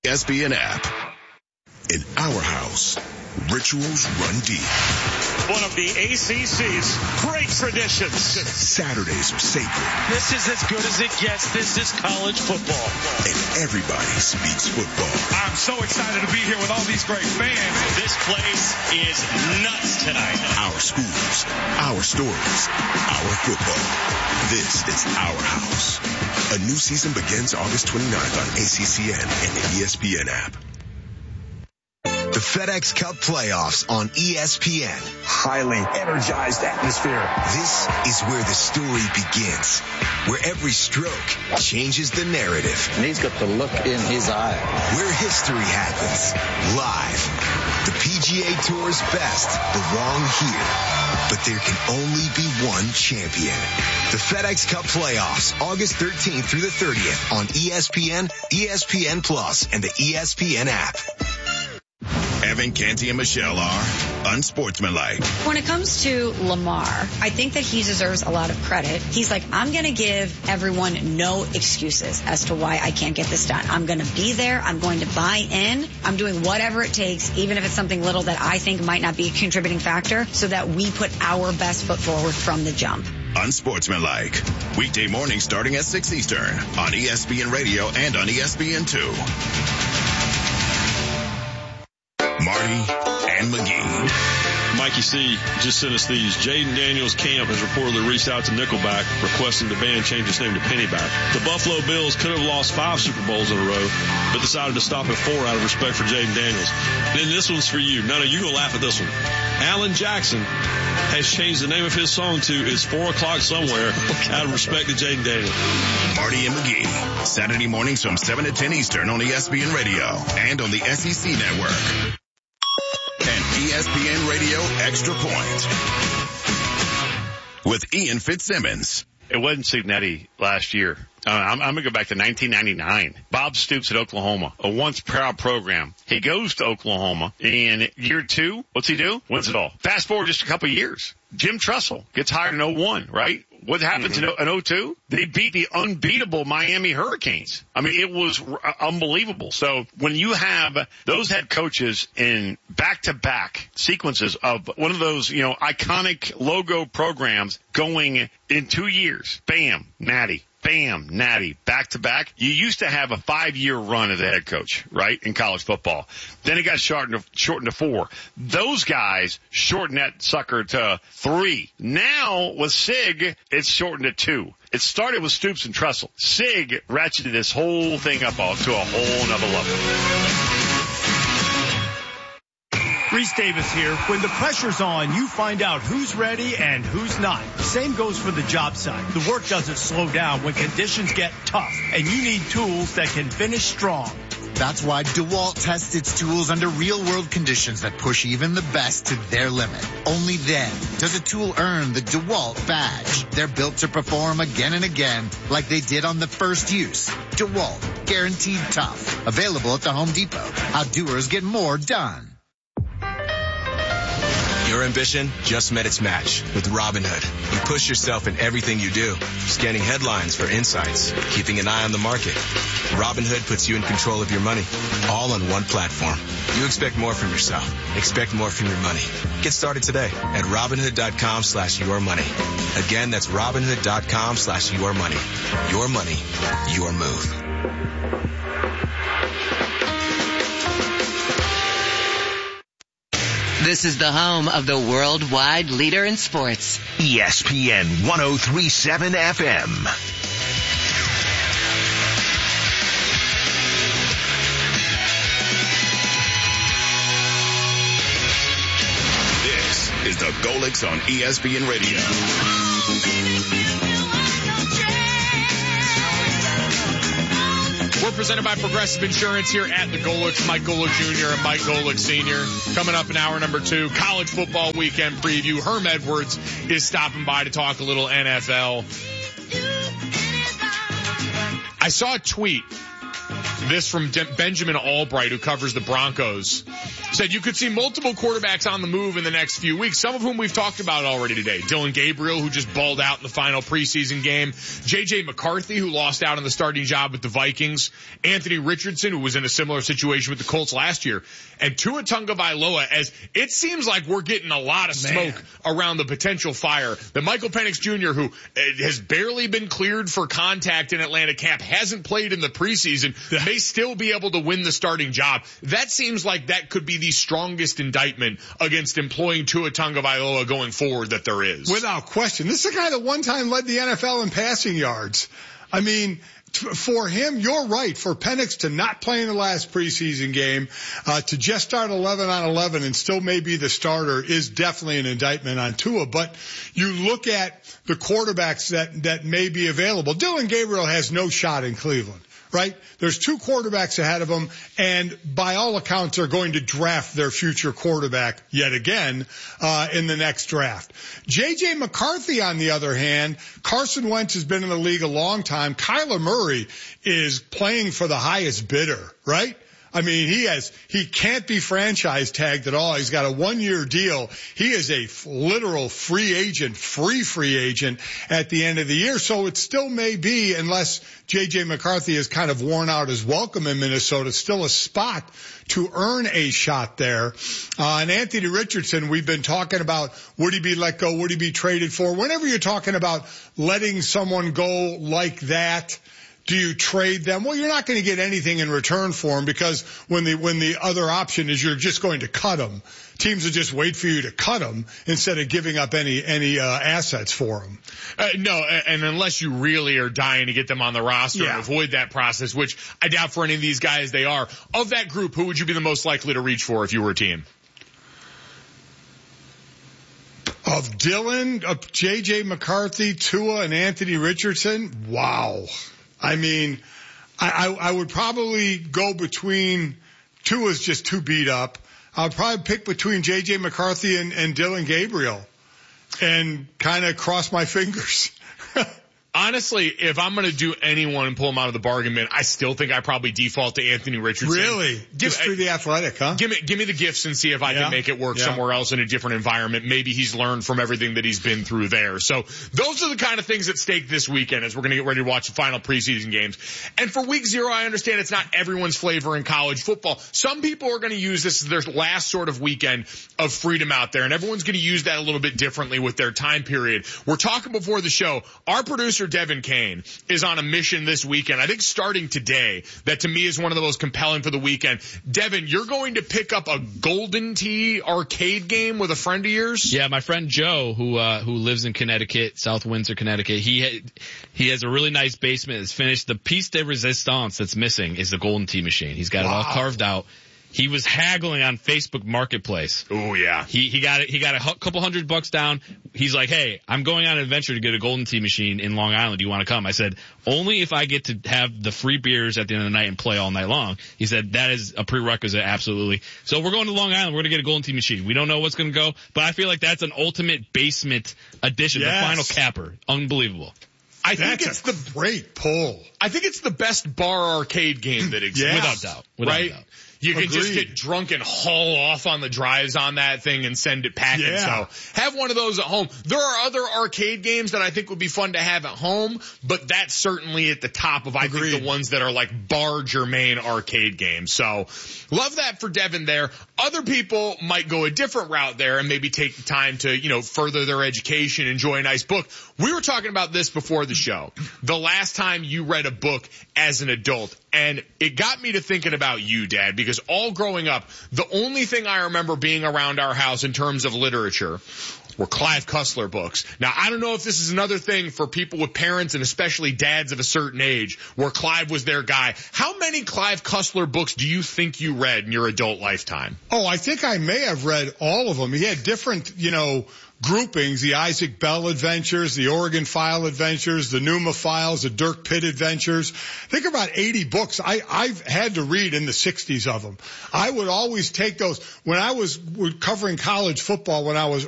ESPN app. In our house, rituals run deep. One of the ACC's great traditions. Saturdays are sacred. This is as good as it gets. This is college football. And everybody speaks football. I'm so excited to be here with all these great fans. This place is nuts tonight. Our schools, our stories, our football. This is our house. A new season begins August 29th on ACCN and the ESPN app. The FedEx Cup playoffs on ESPN. Highly energized atmosphere. This is where the story begins, where every stroke changes the narrative. And he's got the look in his eye. Where history happens, live. The PGA Tour's best belong here. But there can only be one champion. The FedEx Cup playoffs, August 13th through the 30th on ESPN, ESPN Plus, and the ESPN app. Evan, Canty, and Michelle are unsportsmanlike. When it comes to Lamar, I think that he deserves a lot of credit. He's like, I'm going to give everyone no excuses as to why I can't get this done. I'm going to be there. I'm going to buy in. I'm doing whatever it takes, even if it's something little that I think might not be a contributing factor, so that we put our best foot forward from the jump. Unsportsmanlike. Weekday mornings starting at 6 Eastern on ESPN Radio and on ESPN2. Marty and McGee. Mikey C. just sent us these. Jaden Daniels Camp has reportedly reached out to Nickelback requesting the band change its name to Pennyback. The Buffalo Bills could have lost 5 Super Bowls in a row, but decided to stop at 4 out of respect for Jaden Daniels. And then this one's for you. None of you will laugh at this one. Alan Jackson has changed the name of his song to It's 4 O'Clock Somewhere out of respect to Jaden Daniels. Marty and McGee. Saturday mornings from 7 to 10 Eastern on ESPN Radio and on the SEC Network. And ESPN Radio Extra Point with Ian Fitzsimmons. It wasn't Cincinnati last year. I'm going to go back to 1999. Bob Stoops at Oklahoma, a once proud program. He goes to Oklahoma in year 2. What's he do? Wins it all. Fast forward just a couple of years. Jim Tressel gets hired in 01, right? What happened in 02? They beat the unbeatable Miami Hurricanes. I mean, it was unbelievable. So when you have those head coaches in back-to-back sequences of one of those, iconic logo programs going in 2 years, bam, Natty. Bam, Natty, back-to-back. You used to have a 5-year run as a head coach, right, in college football. Then it got shortened to 4. Those guys shortened that sucker to 3. Now, with Sig, it's shortened to 2. It started with Stoops and Tressel. Sig ratcheted this whole thing up to a whole nother level. Reese Davis here. When the pressure's on, you find out who's ready and who's not. Same goes for the job site. The work doesn't slow down when conditions get tough, and you need tools that can finish strong. That's why DeWalt tests its tools under real-world conditions that push even the best to their limit. Only then does a tool earn the DeWalt badge. They're built to perform again and again like they did on the first use. DeWalt, guaranteed tough. Available at the Home Depot. How doers get more done. Your ambition just met its match with Robinhood. You push yourself in everything you do, scanning headlines for insights, keeping an eye on the market. Robinhood puts you in control of your money, all on one platform. You expect more from yourself. Expect more from your money. Get started today at Robinhood.com/yourmoney. Again, that's Robinhood.com/yourmoney. Your money, your move. This is the home of the worldwide leader in sports. ESPN 103.7 FM. This is the Golix on ESPN Radio. We're presented by Progressive Insurance here at the Golix. Mike Golick Jr. and Mike Golick Sr. Coming up in hour number 2, college football weekend preview. Herm Edwards is stopping by to talk a little NFL. I saw a tweet This from Benjamin Albright, who covers the Broncos. Said you could see multiple quarterbacks on the move in the next few weeks, some of whom we've talked about already today. Dillon Gabriel, who just balled out in the final preseason game. J.J. McCarthy, who lost out on the starting job with the Vikings. Anthony Richardson, who was in a similar situation with the Colts last year. And Tua Tagovailoa, as it seems like we're getting a lot of smoke around the potential fire. The Michael Penix Jr., who has barely been cleared for contact in Atlanta camp, hasn't played in the preseason, may still be able to win the starting job. That seems like that could be the strongest indictment against employing Tua Tagovailoa going forward that there is. Without question. This is the guy that one time led the NFL in passing yards. I mean, for him, you're right. For Penix to not play in the last preseason game, to just start 11-on-11 and still may be the starter is definitely an indictment on Tua. But you look at the quarterbacks that may be available. Dillon Gabriel has no shot in Cleveland. Right? There's two quarterbacks ahead of them, and by all accounts, they're going to draft their future quarterback yet again in the next draft. J.J. McCarthy, on the other hand, Carson Wentz has been in the league a long time. Kyler Murray is playing for the highest bidder, right? I mean, he can't be franchise tagged at all. He's got a 1-year deal. He is a literal free agent at the end of the year. So it still may be, unless J.J. McCarthy has kind of worn out his welcome in Minnesota, still a spot to earn a shot there. And Anthony Richardson, we've been talking about, would he be let go? Would he be traded for? Whenever you're talking about letting someone go like that, do you trade them? Well, you're not going to get anything in return for them, because when the other option is you're just going to cut them, teams will just wait for you to cut them instead of giving up any assets for them. No, and unless you really are dying to get them on the roster and avoid that process, which I doubt for any of these guys they are. Of that group, who would you be the most likely to reach for if you were a team? Of Dillon, of J.J. McCarthy, Tua, and Anthony Richardson? Wow. I mean, I would probably go between Tua's just too beat up. I'd probably pick between J.J. McCarthy and Dillon Gabriel and kind of cross my fingers. Honestly, if I'm going to do anyone and pull him out of the bargain bin, I still think I probably default to Anthony Richardson. Really? Just through the Athletic, huh? Give me the gifts and see if I can make it work somewhere else in a different environment. Maybe he's learned from everything that he's been through there. So those are the kind of things at stake this weekend as we're going to get ready to watch the final preseason games. And for week 0, I understand it's not everyone's flavor in college football. Some people are going to use this as their last sort of weekend of freedom out there, and everyone's going to use that a little bit differently with their time period. We're talking before the show. Our producer, Devin Kane, is on a mission this weekend, I think starting today, that to me is one of the most compelling for the weekend. Devin, you're going to pick up a Golden Tee arcade game with a friend of yours? Yeah, my friend Joe, who lives in Connecticut, South Windsor, Connecticut, he has a really nice basement. It's finished. The piece de resistance that's missing is the Golden Tee machine. He's got it all carved out. He was haggling on Facebook Marketplace. Oh yeah. He got a couple $100 down. He's like, hey, I'm going on an adventure to get a Golden Tee machine in Long Island. Do you want to come? I said, only if I get to have the free beers at the end of the night and play all night long. He said, that is a prerequisite, absolutely. So we're going to Long Island. We're going to get a Golden Tee machine. We don't know what's going to go, but I feel like that's an ultimate basement edition, the final capper. Unbelievable. I think it's the great pull. I think it's the best bar arcade game that exists. Without doubt. Without doubt. You can just get drunk and haul off on the drives on that thing and send it packing. So have one of those at home. There are other arcade games that I think would be fun to have at home, but that's certainly at the top of, I think, the ones that are like bar germane arcade games. So love that for Devin there. Other people might go a different route there and maybe take the time to, further their education, enjoy a nice book. We were talking about this before the show. The last time you read a book as an adult, and it got me to thinking about you, Dad, because all growing up, the only thing I remember being around our house in terms of literature were Clive Cussler books. Now, I don't know if this is another thing for people with parents and especially dads of a certain age where Clive was their guy. How many Clive Cussler books do you think you read in your adult lifetime? Oh, I think I may have read all of them. He had different, groupings, the Isaac Bell adventures, the Oregon File adventures, the Numa Files, the Dirk Pitt adventures. I think about 80 books I've had to read in the 60s of them. I would always take those when I was covering college football when I was